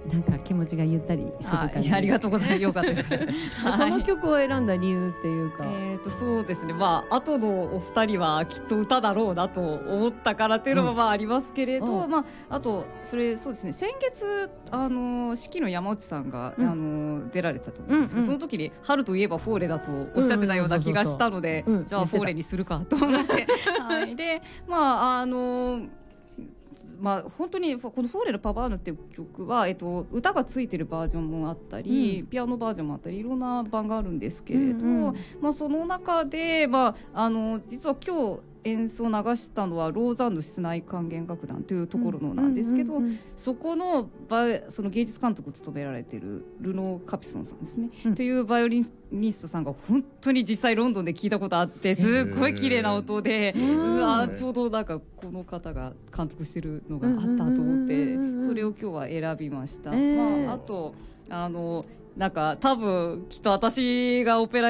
なんか気持ちがゆったりする感じ。 ありがとうございます。よかったです。 この曲を選んだ理由っていうか、 そうですね、後のお二人はきっと歌だろうなと思ったからっていうのもありますけれど、あとそうですね、先月四季の山内さんが、出られてたと思うんですけど、その時に春といえばフォーレだとおっしゃってたような気がしたので、じゃあフォーレにするかと思って、で本当にこの「フォーレル・パバーヌ」っていう曲は、歌がついてるバージョンもあったり、ピアノバージョンもあったりいろんな版があるんですけれど、その中で、実は今日演奏を流したのはローザンヌ室内管弦楽団というところのなんですけど、そこのその芸術監督を務められているルノー・カピソンさんですね、というバイオリニストさんが本当に実際ロンドンで聞いたことあって、すっごい綺麗な音で、ちょうどなんかこの方が監督してるのがあったと思って、それを今日は選びました。あとなんか多分きっと私がオペラ